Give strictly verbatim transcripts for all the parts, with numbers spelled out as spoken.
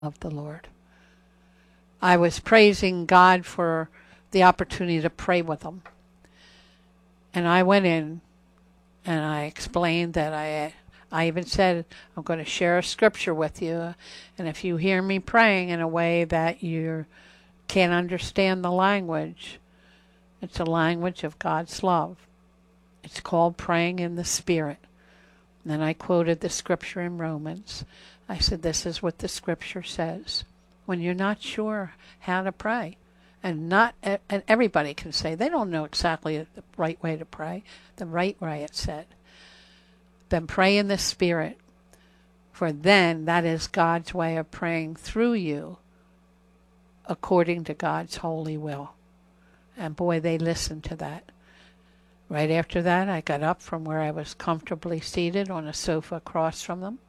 of the Lord. I was praising God for the opportunity to pray with them. And I went in and I explained that I I even said, I'm going to share a scripture with you. And if you hear me praying in a way that you can't understand the language, it's a language of God's love. It's called praying in the Spirit. And then I quoted the scripture in Romans. I said, this is what the scripture says. When you're not sure how to pray, and not and everybody can say they don't know exactly the right way to pray, the right way it said. Then pray in the Spirit, for then that is God's way of praying through you according to God's holy will. And boy, they listened to that. Right after that, I got up from where I was comfortably seated on a sofa across from them.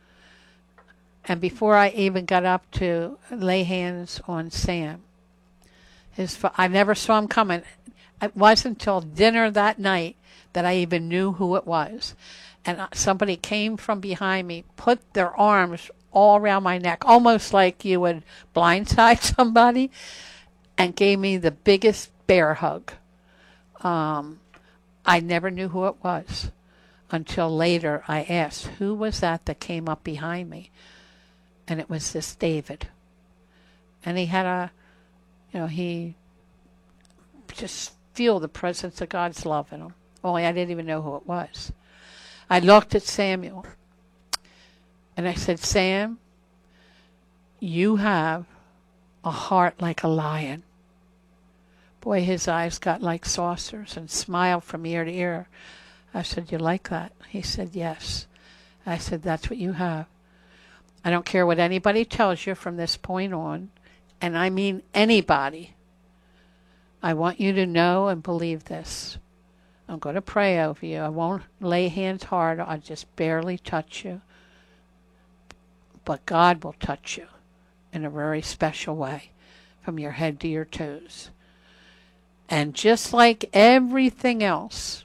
And before I even got up to lay hands on Sam, his I never saw him coming. It wasn't until dinner that night that I even knew who it was. And somebody came from behind me, put their arms all around my neck, almost like you would blindside somebody, and gave me the biggest bear hug. Um, I never knew who it was until later I asked, who was that that came up behind me? And it was this David. And he had a, you know, he just feel the presence of God's love in him. Only I didn't even know who it was. I looked at Samuel and I said, Sam, you have a heart like a lion. Boy, his eyes got like saucers and smiled from ear to ear. I said, you like that? He said, yes. I said, that's what you have. I don't care what anybody tells you from this point on, and I mean anybody. I want you to know and believe this. I'm going to pray over you. I won't lay hands hard. I'll just barely touch you. But God will touch you in a very special way from your head to your toes. And just like everything else,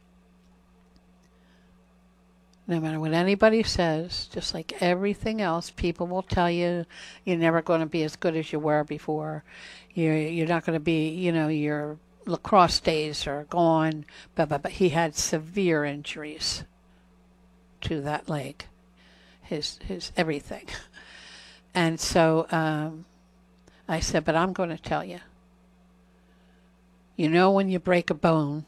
no matter what anybody says, just like everything else, people will tell you you're never going to be as good as you were before. You're, you're not going to be, you know, your lacrosse days are gone. But, but, but he had severe injuries to that leg, his, his everything. And so um, I said, but I'm going to tell you. You know, when you break a bone,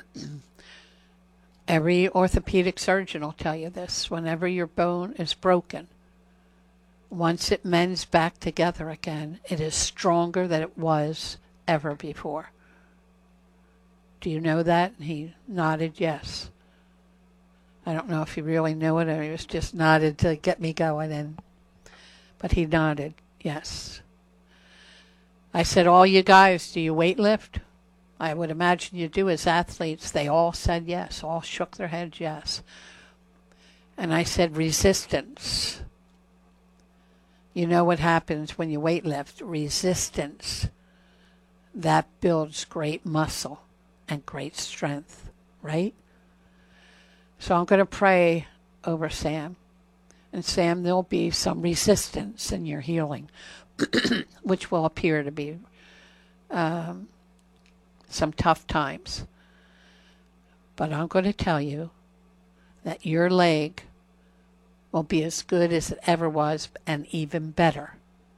every orthopedic surgeon will tell you this. Whenever your bone is broken, once it mends back together again, it is stronger than it was ever before. Do you know that? And he nodded yes. I don't know if he really knew it or he was just nodded to get me going, and but he nodded yes. I said, all you guys, do you weight lift? I would imagine you do as athletes. They all said yes, all shook their heads yes. And I said, resistance. You know what happens when you weight lift? Resistance. That builds great muscle and great strength, right? So I'm going to pray over Sam. And Sam, there'll be some resistance in your healing, which will appear to be um, some tough times. But I'm going to tell you that your leg will be as good as it ever was and even better.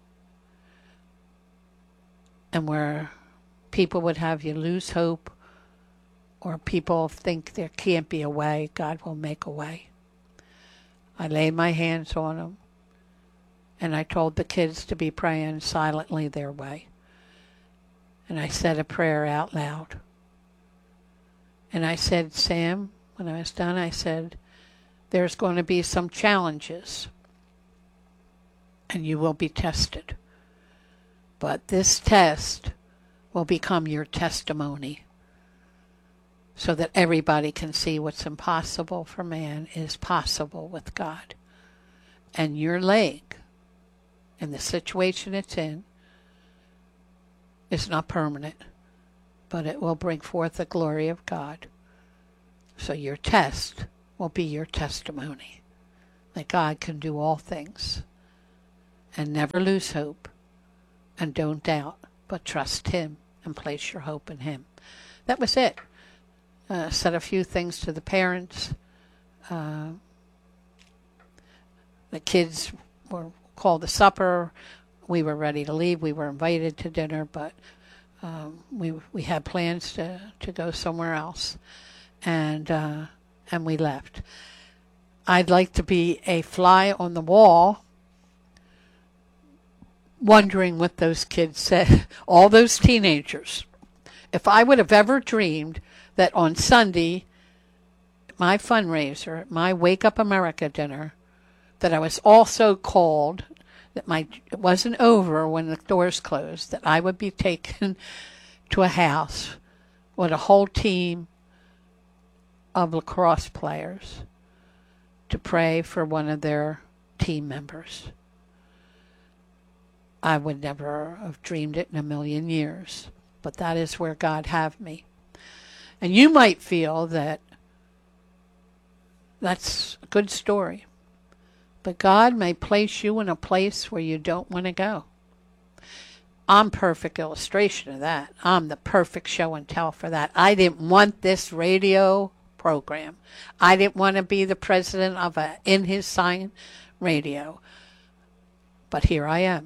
And where people would have you lose hope or people think there can't be a way, God will make a way. I laid my hands on them and I told the kids to be praying silently their way. And I said a prayer out loud. And I said, Sam, when I was done, I said, there's going to be some challenges. And you will be tested. But this test will become your testimony. So that everybody can see what's impossible for man is possible with God. And your leg, and the situation it's in, is not permanent, but it will bring forth the glory of God. So your test will be your testimony, that God can do all things and never lose hope, and don't doubt, but trust him and place your hope in him. That was it. Uh, said a few things to the parents. Uh, the kids were called to supper. We were ready to leave. We were invited to dinner, but um, we we had plans to, to go somewhere else, and uh, and we left. I'd like to be a fly on the wall, wondering what those kids said, all those teenagers. If I would have ever dreamed that on Sunday, my fundraiser, my Wake Up America dinner, that I was also called, that my it wasn't over when the doors closed, that I would be taken to a house with a whole team of lacrosse players to pray for one of their team members. I would never have dreamed it in a million years, but that is where God have me. And you might feel that that's a good story, but God may place you in a place where you don't want to go. I'm perfect illustration of that. I'm the perfect show and tell for that. I didn't want this radio program. I didn't want to be the president of a In His Sign radio. But here I am.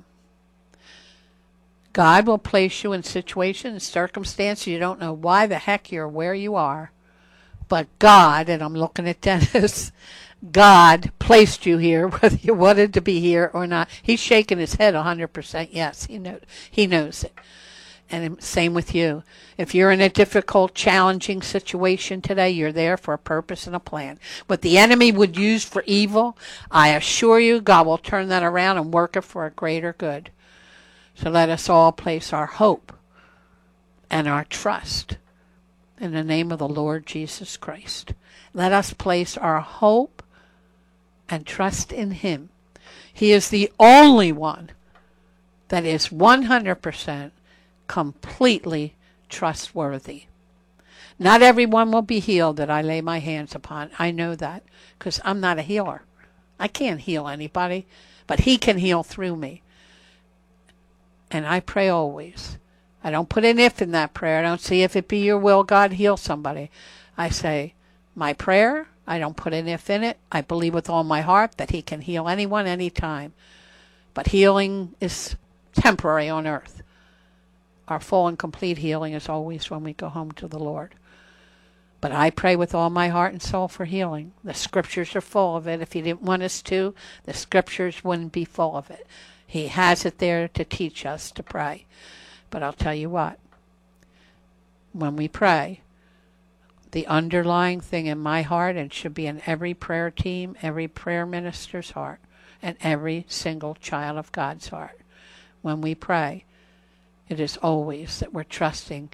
God will place you in situations, circumstances you don't know why the heck you're where you are. But God, and I'm looking at Dennis, God placed you here, whether you wanted to be here or not. He's shaking his head one hundred percent. Yes, he knows, he knows it. And same with you. If you're in a difficult, challenging situation today, you're there for a purpose and a plan. What the enemy would use for evil, I assure you, God will turn that around and work it for a greater good. So let us all place our hope and our trust in the name of the Lord Jesus Christ. Let us place our hope and trust in him. He is the only one that is one hundred percent completely trustworthy. Not everyone will be healed that I lay my hands upon. I know that because I'm not a healer. I can't heal anybody, but he can heal through me. And I pray always. I don't put an if in that prayer. I don't say, if it be your will, God, heal somebody. I say, my prayer, I don't put an if in it. I believe with all my heart that he can heal anyone, anytime. But healing is temporary on earth. Our full and complete healing is always when we go home to the Lord. But I pray with all my heart and soul for healing. The scriptures are full of it. If he didn't want us to, the scriptures wouldn't be full of it. He has it there to teach us to pray. But I'll tell you what, when we pray, the underlying thing in my heart, and should be in every prayer team, every prayer minister's heart, and every single child of God's heart, when we pray, it is always that we're trusting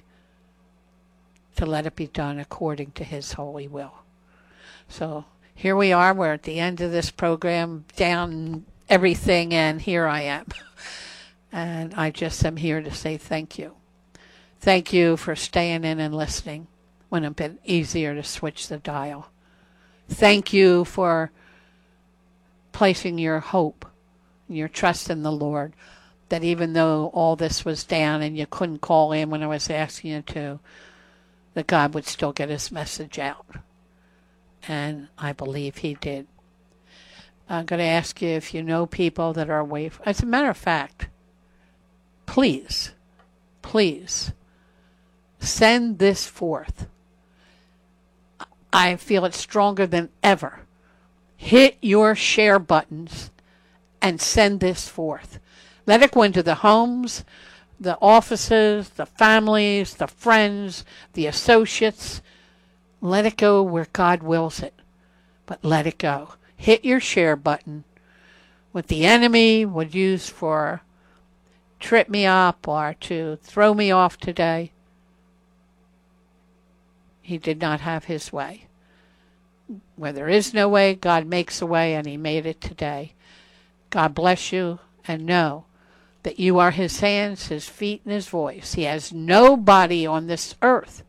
to let it be done according to his holy will. So here we are. We're at the end of this program, down everything, and here I am. And I just am here to say thank you. Thank you for staying in and listening when it's been easier to switch the dial. Thank you for placing your hope, your trust in the Lord, that even though all this was down and you couldn't call in when I was asking you to, that God would still get his message out. And I believe he did. I'm going to ask you if you know people that are away. From, as a matter of fact, please, please send this forth. I feel it's stronger than ever. Hit your share buttons and send this forth. Let it go into the homes, the offices, the families, the friends, the associates. Let it go where God wills it. But let it go. Hit your share button. What the enemy would use for trip me up or to throw me off today, he did not have his way. Where there is no way, God makes a way, and he made it today. God bless you, and know that you are his hands, his feet, and his voice. He has nobody on this earth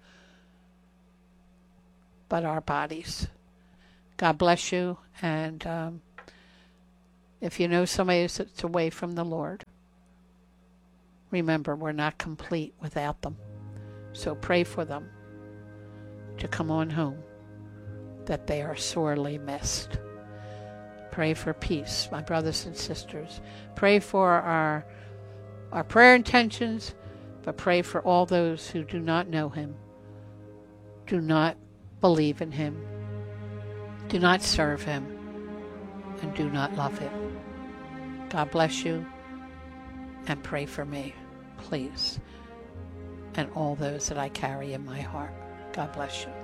but our bodies. God bless you, and um, If you know somebody that's away from the Lord, remember we're not complete without them. So pray for them to come on home, that they are sorely missed. Pray for peace, my brothers and sisters. Pray for our, our prayer intentions, but pray for all those who do not know him, do not believe in him, do not serve him, and do not love him. God bless you, and pray for me, please, and all those that I carry in my heart. God bless you.